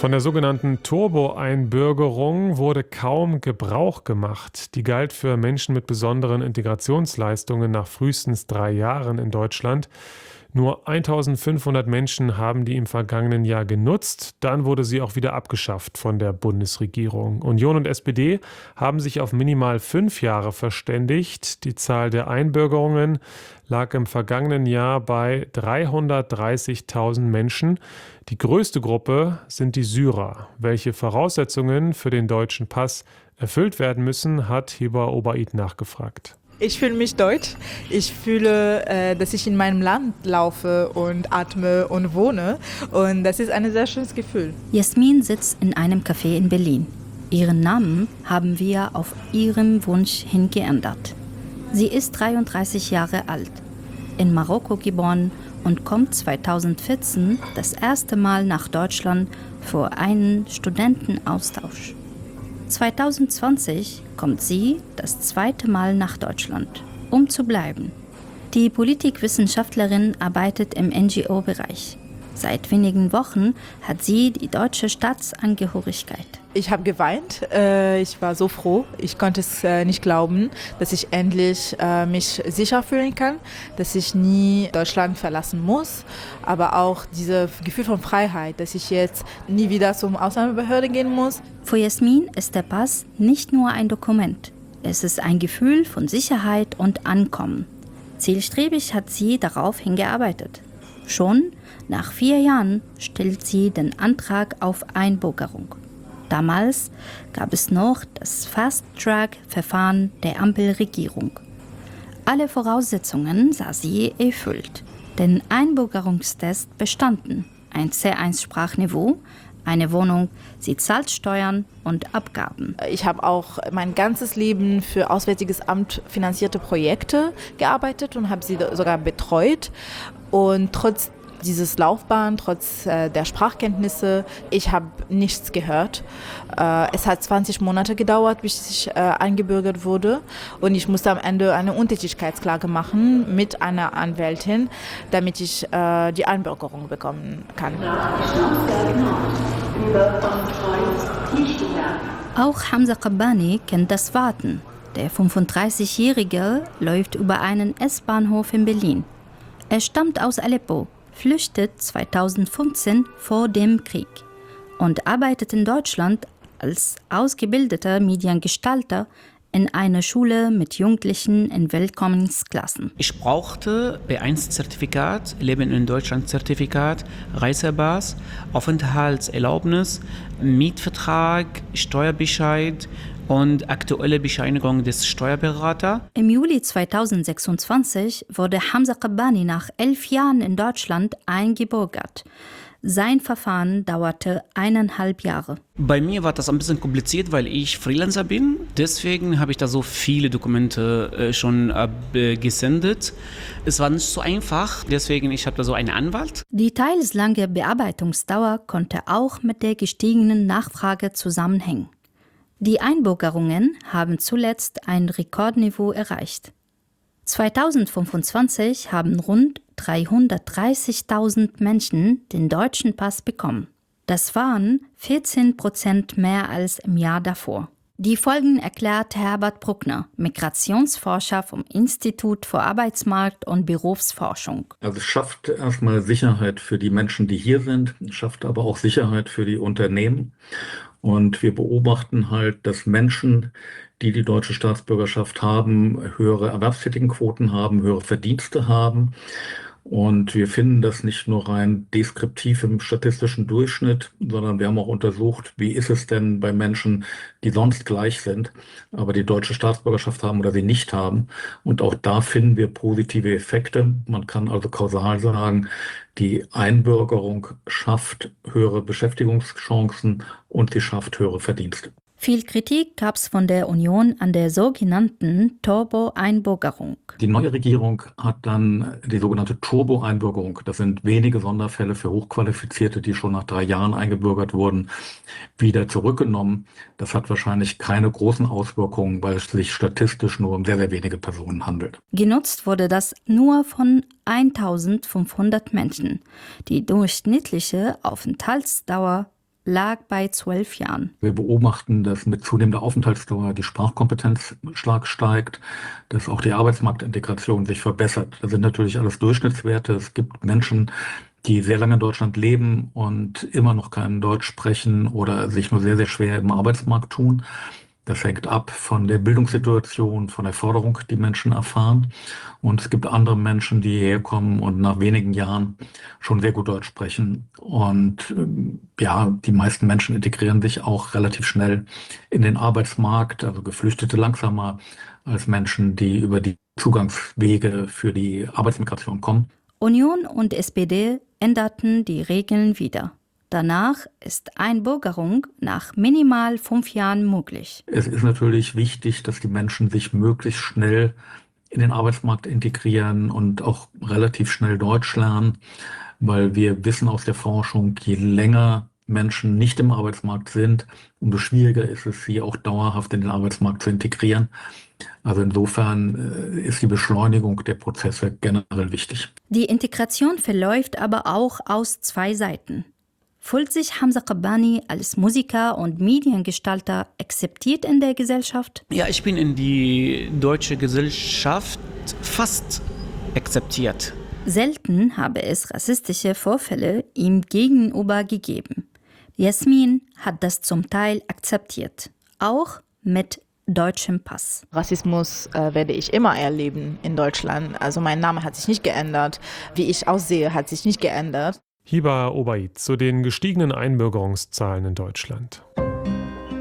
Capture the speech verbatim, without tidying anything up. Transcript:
Von der sogenannten Turbo-Einbürgerung wurde kaum Gebrauch gemacht. Die galt für Menschen mit besonderen Integrationsleistungen nach frühestens drei Jahren in Deutschland. Nur eintausendfünfhundert Menschen haben die im vergangenen Jahr genutzt. Dann wurde sie auch wieder abgeschafft von der Bundesregierung. Union und S P D haben sich auf minimal fünf Jahre verständigt. Die Zahl der Einbürgerungen lag im vergangenen Jahr bei dreihundertdreißigtausend Menschen. Die größte Gruppe sind die Syrer. Welche Voraussetzungen für den deutschen Pass erfüllt werden müssen, hat Hiba Obaid nachgefragt. Ich fühle mich deutsch. Ich fühle, äh, dass ich in meinem Land laufe und atme und wohne. Und das ist ein sehr schönes Gefühl. Jasmin sitzt in einem Café in Berlin. Ihren Namen haben wir auf ihren Wunsch hin geändert. Sie ist dreiunddreißig Jahre alt, in Marokko geboren und kommt zweitausendvierzehn das erste Mal nach Deutschland für einen Studentenaustausch. zweitausendzwanzig kommt sie das zweite Mal nach Deutschland, um zu bleiben. Die Politikwissenschaftlerin arbeitet im N G O-Bereich. Seit wenigen Wochen hat sie die deutsche Staatsangehörigkeit. Ich habe geweint. Äh, ich war so froh. Ich konnte es äh, nicht glauben, dass ich endlich äh, mich sicher fühlen kann, dass ich nie Deutschland verlassen muss. Aber auch dieses Gefühl von Freiheit, dass ich jetzt nie wieder zum Ausländerbehörde gehen muss. Für Jasmin ist der Pass nicht nur ein Dokument. Es ist ein Gefühl von Sicherheit und Ankommen. Zielstrebig hat sie darauf hingearbeitet. Schon nach vier Jahren stellt sie den Antrag auf Einbürgerung. Damals gab es noch das Fast-Track-Verfahren der Ampelregierung. Alle Voraussetzungen sah sie erfüllt. Den Einbürgerungstest bestanden. Ein C eins Sprachniveau, eine Wohnung, sie zahlt Steuern und Abgaben. Ich habe auch mein ganzes Leben für Auswärtiges Amt finanzierte Projekte gearbeitet und habe sie sogar betreut. Und trotz dieses Laufbahn, trotz äh, der Sprachkenntnisse, ich habe nichts gehört. Äh, es hat zwanzig Monate gedauert, bis ich äh, eingebürgert wurde. Und ich musste am Ende eine Untätigkeitsklage machen mit einer Anwältin, damit ich äh, die Einbürgerung bekommen kann. Auch Hamza Qabbani kennt das Warten. Der fünfunddreißigjährige läuft über einen S-Bahnhof in Berlin. Er stammt aus Aleppo, flüchtet zweitausendfünfzehn vor dem Krieg und arbeitet in Deutschland als ausgebildeter Mediengestalter in einer Schule mit Jugendlichen in Willkommensklassen. Ich brauchte B eins Zertifikat, Leben in Deutschland Zertifikat, Reisepass, Aufenthaltserlaubnis, Mietvertrag, Steuerbescheid und aktuelle Bescheinigung des Steuerberaters. Im Juli zweitausendsechsundzwanzig wurde Hamza Qabbani nach elf Jahren in Deutschland eingebürgert. Sein Verfahren dauerte eineinhalb Jahre. Bei mir war das ein bisschen kompliziert, weil ich Freelancer bin. Deswegen habe ich da so viele Dokumente äh, schon äh, gesendet. Es war nicht so einfach, deswegen ich habe da so einen Anwalt. Die teils lange Bearbeitungsdauer konnte auch mit der gestiegenen Nachfrage zusammenhängen. Die Einbürgerungen haben zuletzt ein Rekordniveau erreicht. zweitausendfünfundzwanzig haben rund dreihundertdreißigtausend Menschen den deutschen Pass bekommen. Das waren vierzehn Prozent mehr als im Jahr davor. Die Folgen erklärt Herbert Bruckner, Migrationsforscher vom Institut für Arbeitsmarkt- und Berufsforschung. Also es schafft erstmal Sicherheit für die Menschen, die hier sind, es schafft aber auch Sicherheit für die Unternehmen. Und wir beobachten halt, dass Menschen, die die deutsche Staatsbürgerschaft haben, höhere Erwerbstätigenquoten haben, höhere Verdienste haben. Und wir finden das nicht nur rein deskriptiv im statistischen Durchschnitt, sondern wir haben auch untersucht, wie ist es denn bei Menschen, die sonst gleich sind, aber die deutsche Staatsbürgerschaft haben oder sie nicht haben. Und auch da finden wir positive Effekte. Man kann also kausal sagen, die Einbürgerung schafft höhere Beschäftigungschancen und sie schafft höhere Verdienste. Viel Kritik gab es von der Union an der sogenannten Turbo-Einbürgerung. Die neue Regierung hat dann die sogenannte Turbo-Einbürgerung. Das sind wenige Sonderfälle für Hochqualifizierte, die schon nach drei Jahren eingebürgert wurden, wieder zurückgenommen. Das hat wahrscheinlich keine großen Auswirkungen, weil es sich statistisch nur um sehr, sehr wenige Personen handelt. Genutzt wurde das nur von eintausendfünfhundert Menschen. Die durchschnittliche Aufenthaltsdauer lag bei zwölf Jahren. Wir beobachten, dass mit zunehmender Aufenthaltsdauer die Sprachkompetenz stark steigt, dass auch die Arbeitsmarktintegration sich verbessert. Das sind natürlich alles Durchschnittswerte. Es gibt Menschen, die sehr lange in Deutschland leben und immer noch kein Deutsch sprechen oder sich nur sehr, sehr schwer im Arbeitsmarkt tun. Das hängt ab von der Bildungssituation, von der Förderung, die Menschen erfahren. Und es gibt andere Menschen, die hierher kommen und nach wenigen Jahren schon sehr gut Deutsch sprechen. Und ja, die meisten Menschen integrieren sich auch relativ schnell in den Arbeitsmarkt, also Geflüchtete langsamer als Menschen, die über die Zugangswege für die Arbeitsmigration kommen. Union und S P D änderten die Regeln wieder. Danach ist Einbürgerung nach minimal fünf Jahren möglich. Es ist natürlich wichtig, dass die Menschen sich möglichst schnell in den Arbeitsmarkt integrieren und auch relativ schnell Deutsch lernen, weil wir wissen aus der Forschung, je länger Menschen nicht im Arbeitsmarkt sind, umso schwieriger ist es, sie auch dauerhaft in den Arbeitsmarkt zu integrieren. Also insofern ist die Beschleunigung der Prozesse generell wichtig. Die Integration verläuft aber auch aus zwei Seiten. Fühlt sich Hamza Qabbani als Musiker und Mediengestalter akzeptiert in der Gesellschaft? Ja, ich bin in die deutsche Gesellschaft fast akzeptiert. Selten habe es rassistische Vorfälle ihm gegenüber gegeben. Jasmin hat das zum Teil akzeptiert, auch mit deutschem Pass. Rassismus äh, werde ich immer erleben in Deutschland. Also mein Name hat sich nicht geändert, wie ich aussehe, hat sich nicht geändert. Hiba Obaid zu den gestiegenen Einbürgerungszahlen in Deutschland.